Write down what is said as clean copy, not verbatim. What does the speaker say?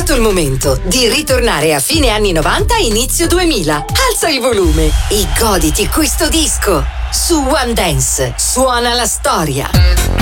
arrivato il momento di ritornare a fine anni 90 e inizio 2000. Alza il volume e goditi questo disco. Su One Dance suona la storia.